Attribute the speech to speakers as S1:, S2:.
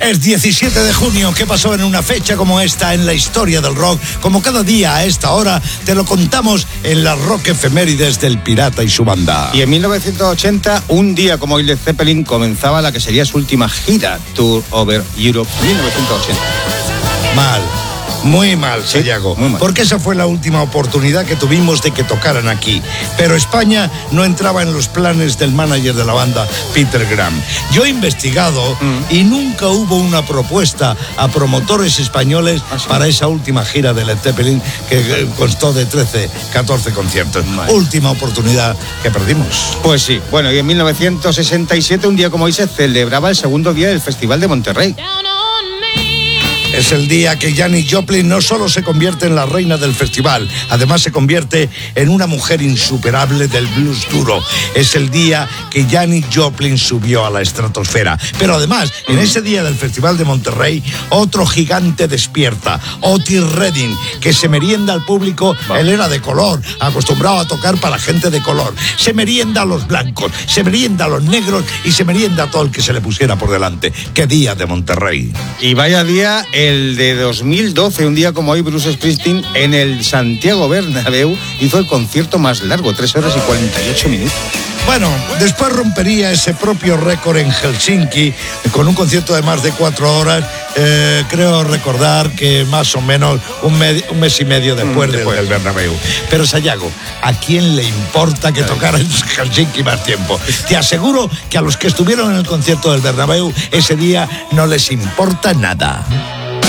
S1: Es 17 de junio. ¿Qué pasó en una fecha como esta en la historia del rock? Como cada día a esta hora te lo contamos en las rock efemérides del Pirata y su banda.
S2: Y en 1980, un día como hoy, Led Zeppelin comenzaba la que sería su última gira, Tour Over Europe, 1980.
S1: Mal. Muy mal, Sayago, porque esa fue la última oportunidad que tuvimos de que tocaran aquí. Pero España no entraba en los planes del manager de la banda, Peter Graham. Yo he investigado y nunca hubo una propuesta a promotores españoles para esa última gira de Led Zeppelin, que constó de 13, 14 conciertos. Última oportunidad que perdimos.
S2: Pues sí. Bueno, y en 1967, un día como hoy, se celebraba el segundo día del Festival de Monterrey.
S1: Es el día que Janis Joplin no solo se convierte en la reina del festival, además se convierte en una mujer insuperable del blues duro. Es el día que Janis Joplin subió a la estratosfera. Pero además, en ese día del Festival de Monterrey, otro gigante despierta, Otis Redding, que se merienda al público. Él era de color, acostumbrado a tocar para gente de color. Se merienda a los blancos, se merienda a los negros y se merienda a todo el que se le pusiera por delante. ¡Qué día de Monterrey!
S2: Y vaya día el de 2012, un día como hoy, Bruce Springsteen en el Santiago Bernabéu hizo el concierto más largo, 3 horas y 48 minutos.
S1: Bueno, después rompería ese propio récord en Helsinki con un concierto de más de 4 horas. Creo recordar que más o menos un mes y medio después del Bernabéu. Pero Sayago, ¿a quién le importa que tocara en Helsinki más tiempo? Te aseguro que a los que estuvieron en el concierto del Bernabéu ese día no les importa nada.